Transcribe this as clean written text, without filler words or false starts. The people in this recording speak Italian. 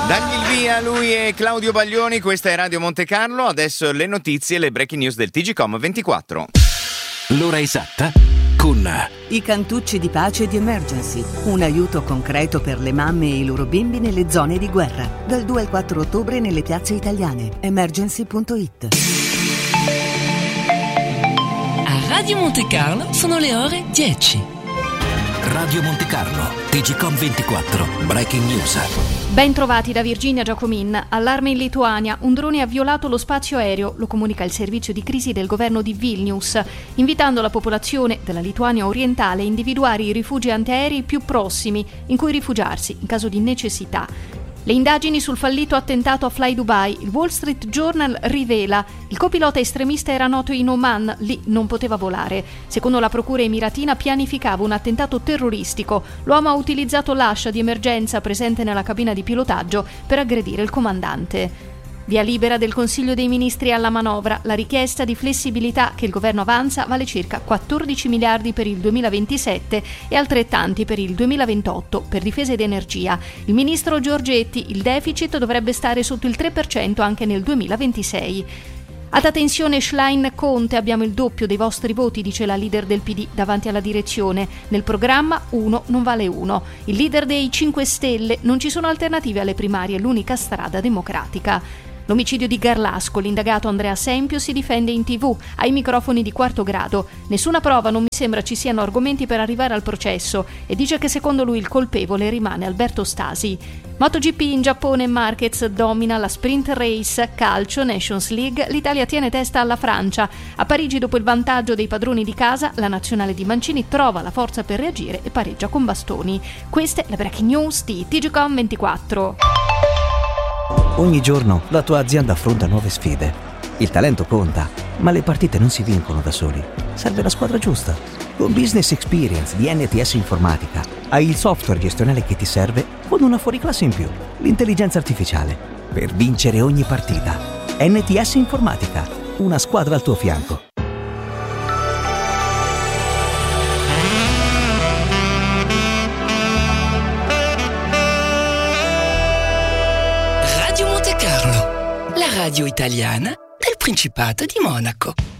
Dagli il via, lui è Claudio Baglioni, questa è Radio Monte Carlo, adesso le notizie e le breaking news del TGcom 24. L'ora esatta con i cantucci di pace di Emergency, un aiuto concreto per le mamme e i loro bimbi nelle zone di guerra. Dal 2 al 4 ottobre nelle piazze italiane. Emergency.it. A Radio Monte Carlo sono le ore 10. Radio Monte Carlo, TGcom 24, breaking news. Ben trovati da Virginia Giacomin. Allarme in Lituania. Un drone ha violato lo spazio aereo, lo comunica il servizio di crisi del governo di Vilnius, invitando la popolazione della Lituania orientale a individuare i rifugi antiaerei più prossimi in cui rifugiarsi in caso di necessità. Le indagini sul fallito attentato a Fly Dubai. Il Wall Street Journal rivela: il copilota estremista era noto in Oman, lì non poteva volare. Secondo la procura emiratina pianificava un attentato terroristico. L'uomo ha utilizzato l'ascia di emergenza presente nella cabina di pilotaggio per aggredire il comandante. Via libera del Consiglio dei Ministri alla manovra. La richiesta di flessibilità che il governo avanza vale circa 14 miliardi per il 2027 e altrettanti per il 2028 per difesa ed energia. Il ministro Giorgetti: il deficit dovrebbe stare sotto il 3% anche nel 2026. Alta tensione Schlein-Conte, abbiamo il doppio dei vostri voti, dice la leader del PD davanti alla direzione. Nel programma 1 non vale 1. Il leader dei 5 Stelle: non ci sono alternative alle primarie, l'unica strada democratica. L'omicidio di Garlasco, l'indagato Andrea Sempio si difende in TV, ai microfoni di Quarto Grado. Nessuna prova, non mi sembra ci siano argomenti per arrivare al processo, e dice che secondo lui il colpevole rimane Alberto Stasi. MotoGP in Giappone, Marquez domina la sprint race. Calcio, Nations League, l'Italia tiene testa alla Francia. A Parigi, dopo il vantaggio dei padroni di casa, la nazionale di Mancini trova la forza per reagire e pareggia con bastoni. Queste le breaking news di TGcom 24. Ogni giorno la tua azienda affronta nuove sfide. Il talento conta, ma le partite non si vincono da soli. Serve la squadra giusta. Con Business Experience di NTS Informatica hai il software gestionale che ti serve con una fuoriclasse in più, l'intelligenza artificiale, per vincere ogni partita. NTS Informatica, una squadra al tuo fianco. Radio Monte Carlo, la radio italiana del Principato di Monaco.